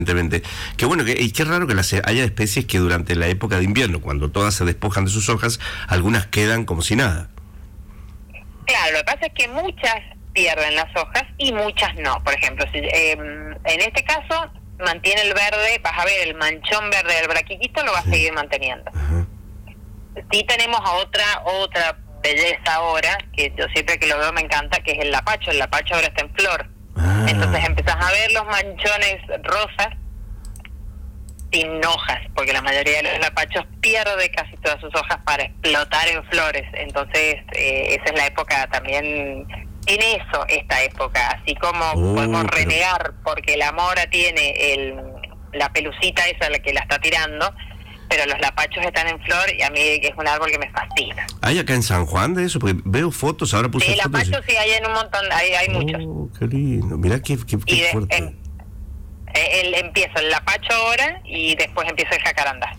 evidentemente. Qué bueno, y qué raro que haya especies que durante la época de invierno, cuando todas se despojan de sus hojas, algunas quedan como si nada. Claro, lo que pasa es que muchas pierden las hojas y muchas no. Por ejemplo, si, en este caso mantiene el verde, vas a ver el manchón verde del braquiquito, lo va a seguir manteniendo. Ajá. Sí tenemos a otra belleza ahora, que yo siempre que lo veo me encanta, que es el lapacho. El lapacho ahora está en flor. Entonces empezás a ver los manchones rosas sin hojas, porque la mayoría de los lapachos pierde casi todas sus hojas para explotar en flores. Entonces esa es la época también, tiene eso esta época, así como podemos renegar porque la mora tiene la pelucita esa la que la está tirando, pero los lapachos están en flor y a mí es un árbol que me fascina. ¿Hay acá en San Juan de eso? Porque veo fotos, ahora puse fotos. Lapachos sí hay en un montón, hay muchos. Qué lindo, mirá qué fuerte. Empieza el lapacho ahora y después empieza el jacarandá.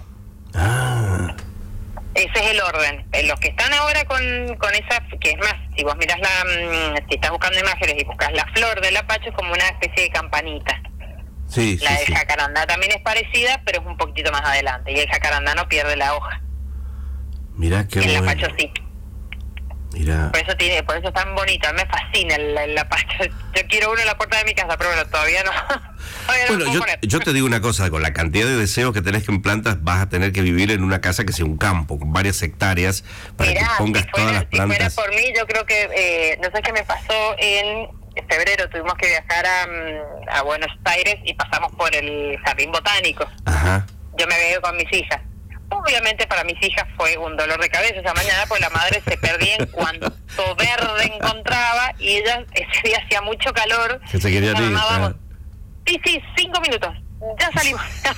Ese es el orden. Los que están ahora con esa, que es más, si vos mirás si estás buscando imágenes y buscas la flor del lapacho, es como una especie de campanita. Sí, la del jacarandá también es parecida, pero es un poquitito más adelante. Y el jacarandá no pierde la hoja. Mirá qué bueno. El lapacho sí. Mirá. Por eso es tan bonito. Me fascina el lapacho. Yo quiero uno en la puerta de mi casa, pero bueno, todavía no. Bueno, yo te digo una cosa, con la cantidad de deseos que tenés en plantas, vas a tener que vivir en una casa que sea un campo, con varias hectáreas, para que pongas todas las plantas. Si fuera por mí, yo creo que, no sé qué me pasó en febrero, tuvimos que viajar a Buenos Aires y pasamos por el jardín botánico. Ajá. Yo me veo con mis hijas. Obviamente para mis hijas fue un dolor de cabeza esa mañana, porque la madre se perdía en cuanto verde encontraba, y ella, ese día hacía mucho calor. Que se quería ir. Sí, 5 minutos, ya salimos.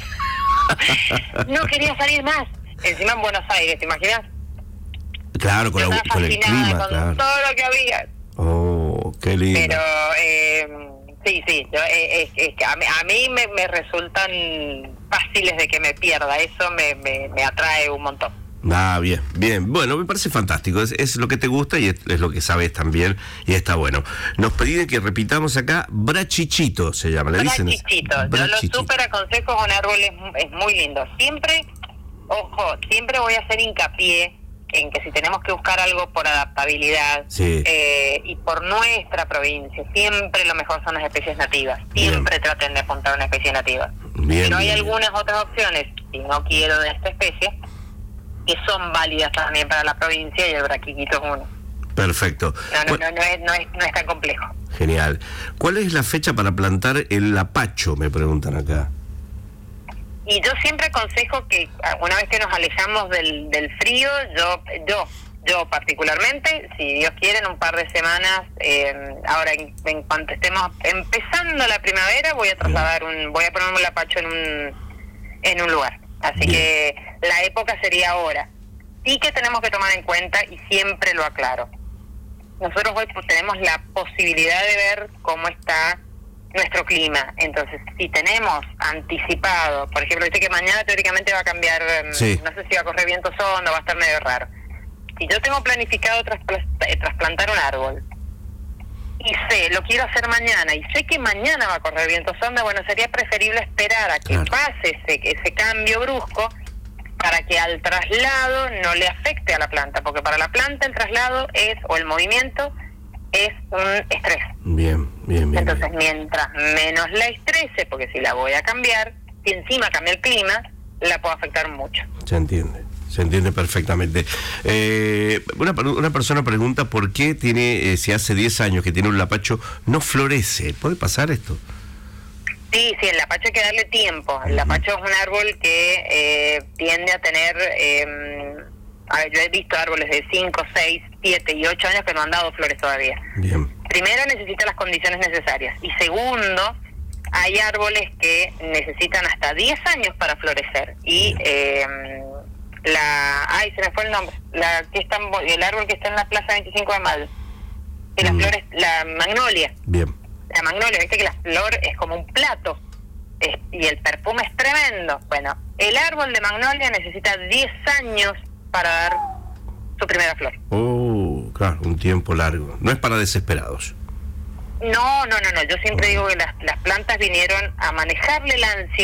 No quería salir más. Encima en Buenos Aires, ¿te imaginas? Claro, con el clima, con claro. todo lo que había. Oh, qué lindo. Pero sí, yo, es que a mí me resultan fáciles de que me pierda. Eso me atrae un montón. Bien. Bueno, me parece fantástico. Es lo que te gusta y es lo que sabes también. Y está bueno. Nos piden que repitamos acá, brachichito se llama. ¿Le dicen? Brachichito. Yo lo súper aconsejo, con árboles, es muy lindo. Siempre voy a hacer hincapié en que si tenemos que buscar algo por adaptabilidad, y por nuestra provincia, siempre lo mejor son las especies nativas. Siempre traten de apuntar a una especie nativa. Pero hay algunas otras opciones, si no quiero de esta especie, que son válidas también para la provincia, y el braquiquito es uno. Perfecto. No es tan complejo. Genial. ¿Cuál es la fecha para plantar el lapacho? Me preguntan acá. Y yo siempre aconsejo que una vez que nos alejamos del frío, yo particularmente, si Dios quiere, en un par de semanas, ahora en cuanto estemos empezando la primavera, voy a poner un lapacho en un lugar. Así que la época sería ahora. Sí que tenemos que tomar en cuenta, y siempre lo aclaro, nosotros hoy tenemos la posibilidad de ver cómo está nuestro clima. Entonces, si tenemos anticipado, por ejemplo, viste que mañana teóricamente va a cambiar, no sé si va a correr viento sonda, va a estar medio raro. Si yo tengo planificado trasplantar un árbol y lo quiero hacer mañana, y sé que mañana va a correr viento sonda, bueno, sería preferible esperar a que pase ese cambio brusco, para que al traslado no le afecte a la planta, porque para la planta el traslado o el movimiento es un estrés. Bien. Entonces, mientras menos la estrese, porque si la voy a cambiar, si encima cambia el clima, la puedo afectar mucho. Se entiende perfectamente. Una persona pregunta por qué si hace 10 años que tiene un lapacho, no florece. ¿Puede pasar esto? Sí, el lapacho hay que darle tiempo. El lapacho es un árbol que tiende a tener... yo he visto árboles de 5, 6, 7 y 8 años que no han dado flores todavía. Bien. Primero, necesita las condiciones necesarias. Y segundo, hay árboles que necesitan hasta 10 años para florecer. Y se me fue el nombre. El árbol que está en la Plaza 25 de Mayo. Y las flores, la magnolia. Bien. La magnolia, viste que la flor es como un plato. Y el perfume es tremendo. Bueno, el árbol de magnolia necesita 10 años para dar su primera flor. Claro, un tiempo largo. No es para desesperados. No, yo siempre digo que las plantas vinieron a manejarle la ansiedad